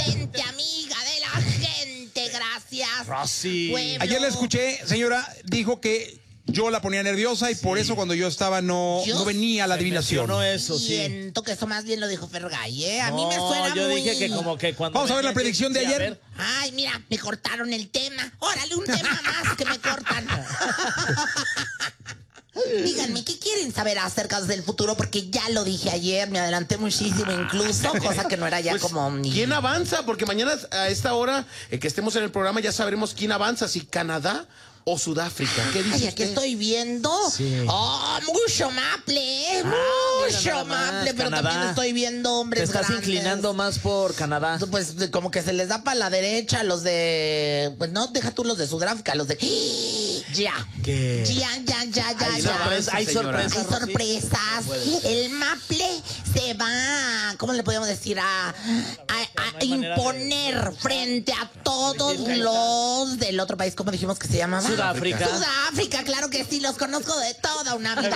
asistente, amiga de la gente, gracias. Rosy. Pueblo. Ayer la escuché, señora, dijo que yo la ponía nerviosa y por eso cuando yo estaba no venía la adivinación. No, eso sí. Siento que eso más bien lo dijo Fergay, ¿eh? A mí me suena yo muy... dije que como que cuando... Vamos a ver la predicción de Sí, a ayer. ver. Ay, mira, me cortaron el tema. Órale, un tema más que me cortan. Díganme, ¿qué quieren saber acerca del futuro? Porque ya lo dije ayer, me adelanté muchísimo incluso, cosa que no era ya Pues, como... ¿quién avanza? Porque mañana a esta hora que estemos en el programa ya sabremos quién avanza, si Canadá o Sudáfrica. ¿Qué dice Ay, aquí usted? estoy viendo. Sí. Oh, mucho maple, mucho mira nada más, maple, pero Canadá. también estoy viendo Te hombres estás grandes. inclinando más por Canadá. Pues como que se les da para la derecha los de... Pues no, deja tú los de Sudáfrica, los de... Ya. ¿Qué? Ya. Hay señora. sorpresas. Hay Rosy. sorpresas. El maple se va, ¿cómo le podemos decir? A hay manera imponer frente a todos los del otro país. ¿Cómo dijimos que se llamaba? Sudáfrica. Sudáfrica, claro que sí, los conozco de toda una vida.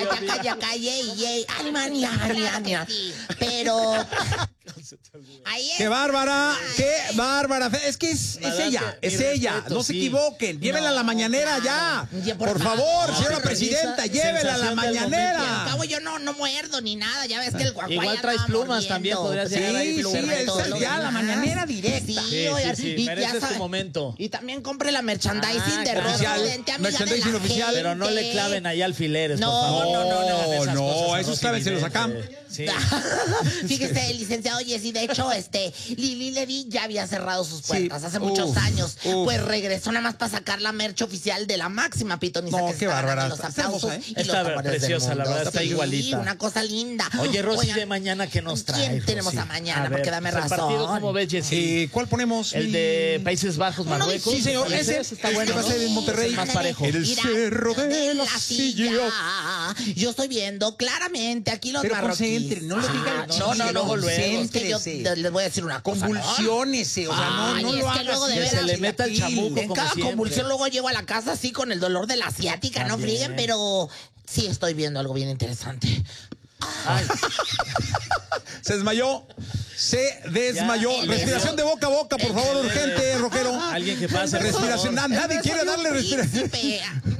Alemania. Pero... Ahí ¡Qué bárbara! ¡Qué bárbara! Es que es ella, es ella. respeto, No se sí. equivoquen. Llévenla a la mañanera ya. Ya, Por favor, No, señora sí, presidenta, sensación llévenla a la del mañanera. Al cabo yo no muerdo ni nada, ya ves que el guacuay Igual traes andaba plumas mordiendo. también, podrías Sí, llegar ahí sí, plumas. esa todo es lo ya la demás. mañanera directa. Sí, oigan, sí, y ya mereces sabe- tu momento. Y también compre la merchandising de claro. Residente, amiga de Merchandising la oficial. gente. Pero no le claven ahí alfileres, No, por favor. no, Esas no, cosas, esos Rosy clávenselos acá. Vidente. Sí. Fíjese, licenciado, oye, sí, de hecho, Lili Levy ya había cerrado sus puertas hace muchos Uf, años. uf. Pues regresó nada más para sacar la merch oficial de la máxima pitoniza No, que se qué está ganando bárbara. los Está aplausos hermosa, ¿eh? y los Está tambores del preciosa, la mundo. verdad, está Sí, igualita. una cosa linda. Oye, Rosy, Oigan, de mañana, ¿qué nos trae? ¿quién tenemos Rosy? a mañana? ver, Porque dame pues, el razón. partido, ¿cómo ves, Jessy? ¿Cuál ponemos? El de Países Bajos, Uno Marruecos. Sí, señor, Ese ese está bueno, va a ¿no? ser en Monterrey. Es más parejo. En el Mira, cerro de la silla. Yo estoy viendo claramente aquí los Pero marroquíes. concéntrate, no lo digan. No, luego, es que yo concéntrese. les voy a decir una cosa. ¿no? Convulsiónese, o sea, Ay, no es lo que hagas. luego de así. veras Que se le meta el Aquí. chamuco. En como cada siempre. convulsión luego llego a la casa así con el dolor de la asiática, no También. frieguen, pero sí estoy viendo algo bien interesante. Ay, Se desmayó. Se desmayó. Ya. Respiración de boca a boca, por favor, urgente, rockero. alguien que pase, por Respiración. favor. Nadie quiere darle respiración. Príncipe.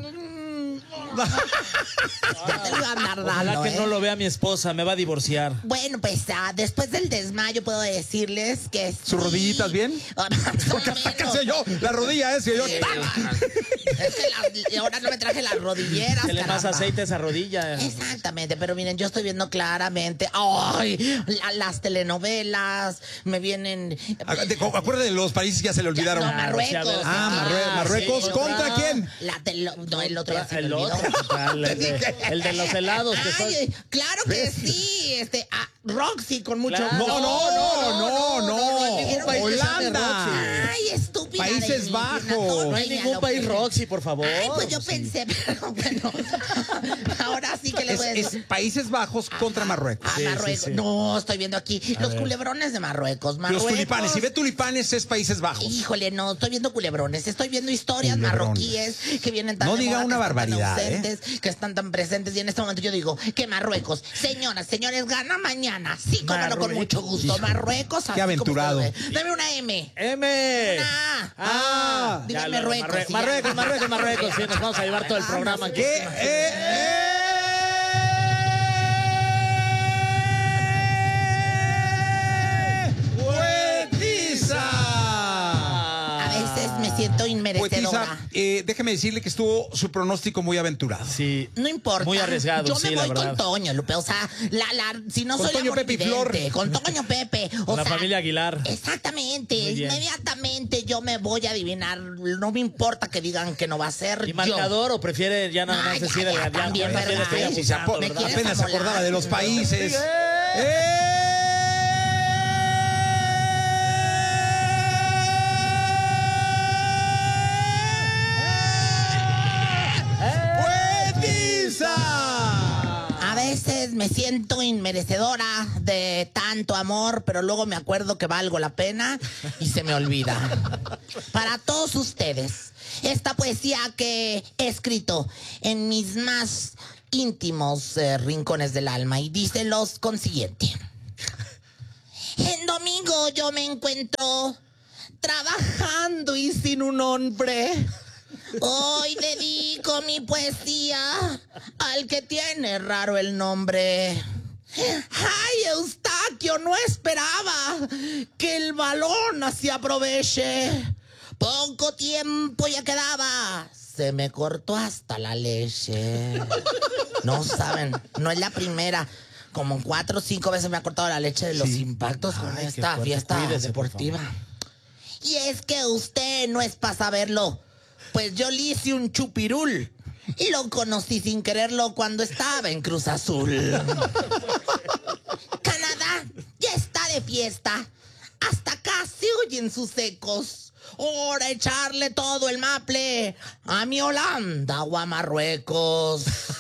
Ya te lo iba a andar Ojalá dando, que ¿eh? no lo vea mi esposa, me va a divorciar. Bueno, pues después del desmayo puedo decirles que sí. ¿Sus rodillitas bien? Más o Porque menos. sáquense yo, la rodilla es que yo. Es que ahora no me traje las rodilleras, Que le más caramba. aceite a esa rodilla. Exactamente, pero miren, yo estoy viendo claramente, ¡ay! Las telenovelas me vienen... Acuérdate de los países que ya se le olvidaron. No, Marruecos. Marruecos. sí, ¿Contra otra. quién? No, el otro ya se me El olvidó. otro, el de los helados. Que son- Ay, claro que sí, Roxy con mucho... Claro. No. ningún país que se llame Holanda. Ay, estúpida. Países de mí, Bajos. Natón, No hay ella ningún lo país que- Roxy, por favor. Ay, pues yo pensé, pero bueno. Ahora sí que les voy a decir. Es Países Bajos contra Marruecos. Ah, Marruecos. sí. No, estoy viendo aquí los culebrones de Marruecos. Los tulipanes. Si ve tulipanes es Países Bajos. Híjole, no, estoy viendo culebrones, estoy viendo historias Culebrones. marroquíes que vienen tan No de diga moda, una que están tan barbaridad, ausentes, que están tan presentes, y en este momento yo digo que Marruecos, señoras, señores, gana mañana, sí, como no, con Marruecos. mucho gusto, Marruecos, así Qué aventurado. como se ve. Dame una M. M. Una A. Ah. Dime Ya, Marruecos. sí, ya. Marruecos. Sí, nos vamos a llevar todo el programa aquí. ¿Qué? A veces me siento inmerecedora. Poetisa, déjeme decirle que estuvo su pronóstico muy aventurado. Sí. No importa. Muy arriesgado, Yo sí, me la voy verdad. con Toño, Lupe. O sea, si no Con soy Toño, la Pepe y Flor. morividente, con Toño Pepe. O Con la sea, familia Aguilar. Exactamente. Muy bien. Inmediatamente yo me voy a adivinar. No me importa que digan que no va a ser ¿Y yo. marcador o prefiere ya nada más Ay, decir ya, el ya, también, también ¿verdad? estoy Ay, Si se abusando, ¿me ¿verdad? quieres apenas se amolar? acordaba de los países. ¡Poetisa! A veces me siento inmerecedora de tanto amor, pero luego me acuerdo que valgo la pena y se me olvida. Para todos ustedes, esta poesía que he escrito en mis más íntimos rincones del alma y dice lo consiguiente. En domingo yo me encuentro trabajando y sin un hombre. Hoy dedico mi poesía al que tiene raro el nombre. Ay, Eustaquio, no esperaba que el balón así aproveche. Poco tiempo ya quedaba, se me cortó hasta la leche. No saben, no es la primera. Como 4 o 5 veces me ha cortado la leche de los impactos con esta fiesta deportiva. Y es que usted no es para saberlo. Pues yo le hice un chupirul y lo conocí sin quererlo cuando estaba en Cruz Azul. Canadá ya está de fiesta. Hasta acá se oyen sus ecos. Ahora echarle todo el maple a mi Holanda o a Marruecos.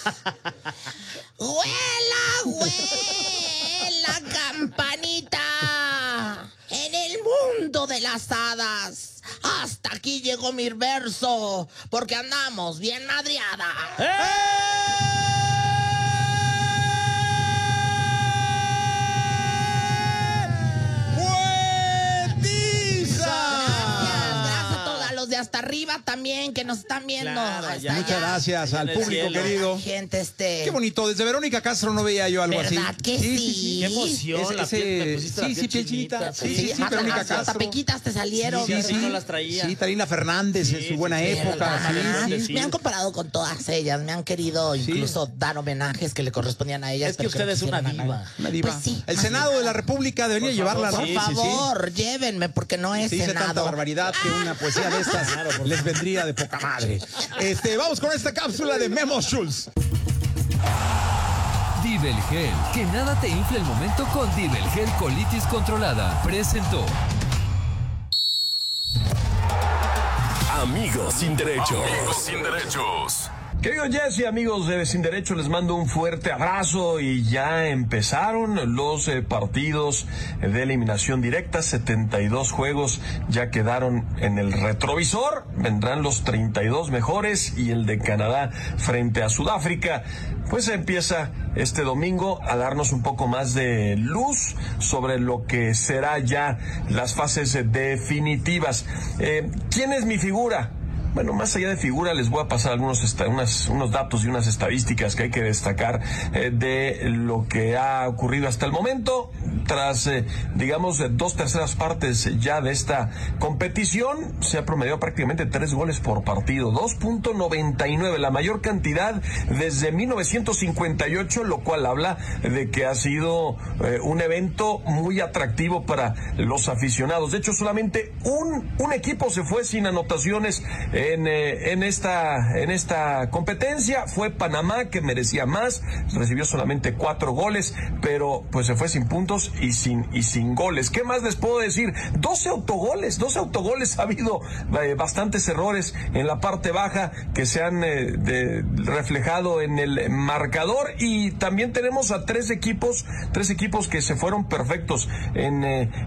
¡Huela, huela, campanita! En el mundo de las hadas. Hasta aquí llegó mi verso, porque andamos bien madreada. De hasta arriba también, que nos están viendo. Claro, muchas gracias al público querido. Gente, Qué bonito, desde Verónica Castro no veía yo algo así. ¿Verdad que sí? Qué emoción, piel chinita. Sí, Verónica hasta Castro. pequitas te salieron. Sí, no las traía. Sí, Talina Fernández en su buena época. Sí. Me han comparado con todas ellas, me han querido incluso dar homenajes que le correspondían a ellas. Es que usted es una diva. Una diva. Pues sí, el Senado de la República debería llevarla, ¿no? Por favor, llévenme, porque no es Se dice Senado. tanta barbaridad que una poesía de estas les vendría de poca madre. Vamos con esta cápsula de Memo Schultz. Dibelgel, que nada te infle el momento con Dibelgel Colitis Controlada. Presentó Amigos sin derechos. Amigos sin derechos. Querido Jesse, amigos de Sin Derecho, les mando un fuerte abrazo y ya empezaron los partidos de eliminación directa. 72 juegos ya quedaron en el retrovisor. Vendrán los 32 mejores y el de Canadá frente a Sudáfrica. Pues empieza este domingo a darnos un poco más de luz sobre lo que será ya las fases definitivas. ¿Quién es mi figura? Bueno, más allá de figura, les voy a pasar unos datos y unas estadísticas que hay que destacar de lo que ha ocurrido hasta el momento. Tras, digamos, 2/3 partes ya de esta competición, se ha promediado prácticamente 3 goles por partido, 2.99, la mayor cantidad desde 1958, lo cual habla de que ha sido un evento muy atractivo para los aficionados. De hecho, solamente un equipo se fue sin anotaciones en esta competencia. Fue Panamá, que merecía más, recibió solamente 4 goles, pero pues se fue sin puntos y sin goles. ¿Qué más les puedo decir? 12 autogoles, ha habido bastantes errores en la parte baja que se han reflejado en el marcador, y también tenemos a tres equipos que se fueron perfectos en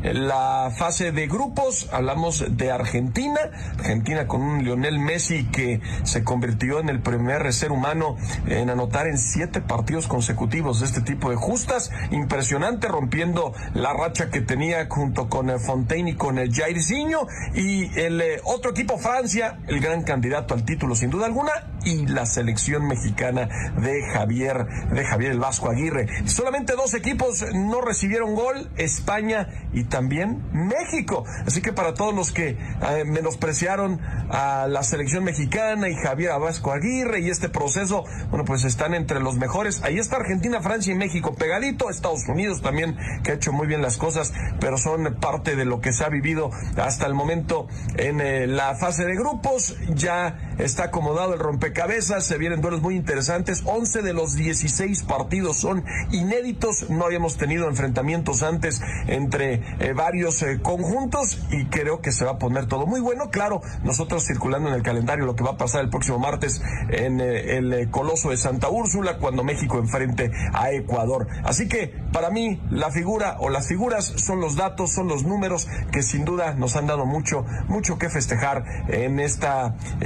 la fase de grupos. Hablamos de Argentina con un Lionel Messi que se convirtió en el primer ser humano en anotar en 7 partidos consecutivos de este tipo de justas. Impresionante, rompiendo la racha que tenía junto con Fontaine y con Jairzinho. Y el otro equipo, Francia, el gran candidato al título sin duda alguna, y la selección mexicana de Javier el Vasco Aguirre. Solamente 2 equipos no recibieron gol, España y también México. Así que para todos los que menospreciaron a la selección mexicana y Javier Vasco Aguirre y este proceso, bueno, pues están entre los mejores. Ahí está Argentina, Francia y México pegadito. Estados Unidos también, que ha hecho muy bien las cosas, pero son parte de lo que se ha vivido hasta el momento en la fase de grupos. Ya está acomodado el rompecabezas, se vienen duelos muy interesantes. 11 de los 16 partidos son inéditos, no habíamos tenido enfrentamientos antes entre varios conjuntos, y creo que se va a poner todo muy bueno. Claro, nosotros circulando en el calendario lo que va a pasar el próximo martes en el Coloso de Santa Úrsula, cuando México enfrente a Ecuador. Así que para mí la figura o las figuras son los datos, son los números que sin duda nos han dado mucho que festejar en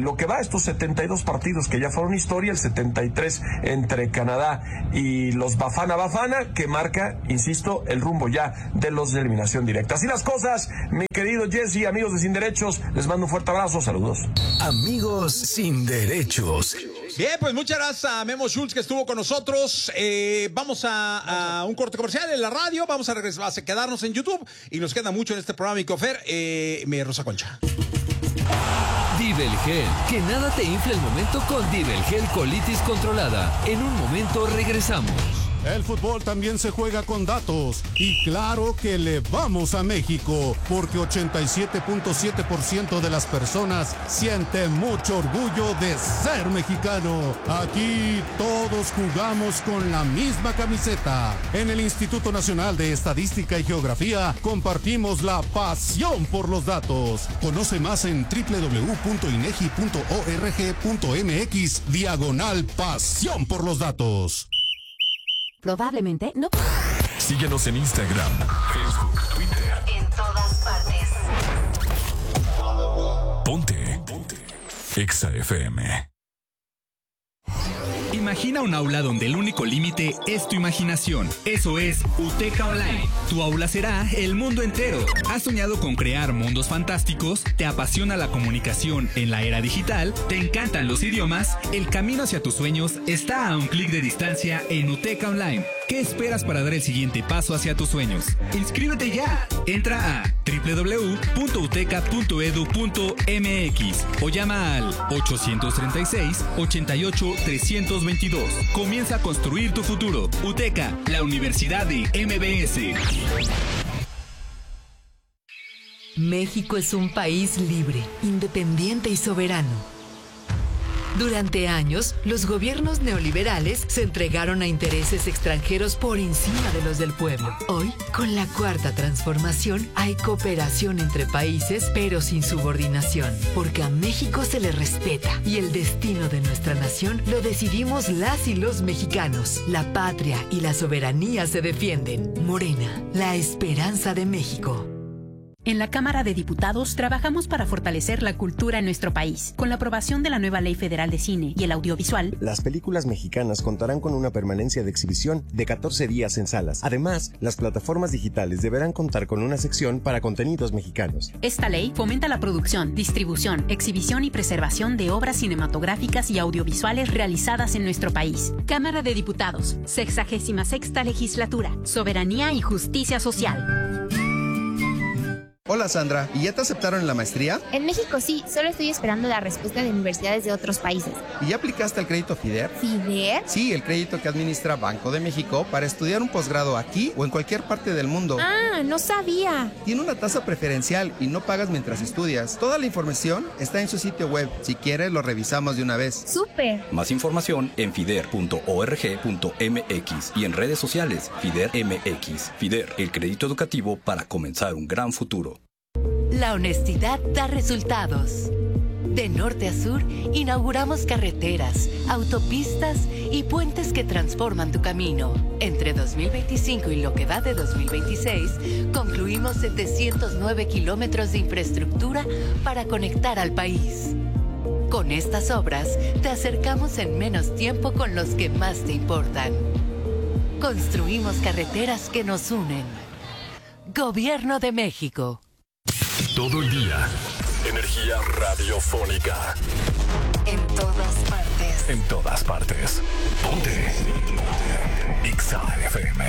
lo que va, estos 72 partidos que ya fueron historia, el 73 entre Canadá y los Bafana Bafana, que marca, insisto, el rumbo ya de los de eliminación directa. Así las cosas, mi querido Jesse, amigos de Sin Derechos, les mando un fuerte abrazo, saludos. Amigos Sin Derechos. Bien, pues muchas gracias a Memo Schultz que estuvo con nosotros. Vamos a un corte comercial en la radio, vamos a regresar, a quedarnos en YouTube y nos queda mucho en este programa, mi cofer, Rosa Concha. Divelgel, que nada te infle el momento con Divelgel Colitis Controlada. En un momento regresamos. El fútbol también se juega con datos y claro que le vamos a México porque 87.7% de las personas siente mucho orgullo de ser mexicano. Aquí todos jugamos con la misma camiseta. En el Instituto Nacional de Estadística y Geografía compartimos la pasión por los datos. Conoce más en www.inegi.org.mx/pasión por los datos. Probablemente no. Síguenos en Instagram, Facebook, Twitter. En todas partes. Ponte Exa FM. Imagina un aula donde el único límite es tu imaginación. Eso es UTECA Online. Tu aula será el mundo entero. ¿Has soñado con crear mundos fantásticos? ¿Te apasiona la comunicación en la era digital? ¿Te encantan los idiomas? El camino hacia tus sueños está a un clic de distancia en UTECA Online. ¿Qué esperas para dar el siguiente paso hacia tus sueños? ¡Inscríbete ya! Entra a www.uteca.edu.mx o llama al 836-88-322. Comienza a construir tu futuro. UTECA, la Universidad de MBS. México es un país libre, independiente y soberano. Durante años, los gobiernos neoliberales se entregaron a intereses extranjeros por encima de los del pueblo. Hoy, con la Cuarta Transformación, hay cooperación entre países, pero sin subordinación, porque a México se le respeta y el destino de nuestra nación lo decidimos las y los mexicanos. La patria y la soberanía se defienden. Morena, la esperanza de México. En la Cámara de Diputados trabajamos para fortalecer la cultura en nuestro país. Con la aprobación de la nueva Ley Federal de Cine y el Audiovisual, las películas mexicanas contarán con una permanencia de exhibición de 14 días en salas. Además, las plataformas digitales deberán contar con una sección para contenidos mexicanos. Esta ley fomenta la producción, distribución, exhibición y preservación de obras cinematográficas y audiovisuales realizadas en nuestro país. Cámara de Diputados, 66ª Legislatura, Soberanía y Justicia Social. Hola Sandra, ¿y ya te aceptaron en la maestría? En México sí, solo estoy esperando la respuesta de universidades de otros países. ¿Y ya aplicaste al crédito FIDER? ¿FIDER? Sí, el crédito que administra Banco de México para estudiar un posgrado aquí o en cualquier parte del mundo. Ah, no sabía. Tiene una tasa preferencial y no pagas mientras estudias. Toda la información está en su sitio web. Si quieres, lo revisamos de una vez. ¡Súper! Más información en fider.org.mx y en redes sociales FIDER MX. FIDER, el crédito educativo para comenzar un gran futuro. La honestidad da resultados. De norte a sur, inauguramos carreteras, autopistas y puentes que transforman tu camino. Entre 2025 y lo que va de 2026, concluimos 709 kilómetros de infraestructura para conectar al país. Con estas obras, te acercamos en menos tiempo con los que más te importan. Construimos carreteras que nos unen. Gobierno de México. Todo el día. Energía radiofónica. En todas partes. En todas partes. Ponte. Exa FM.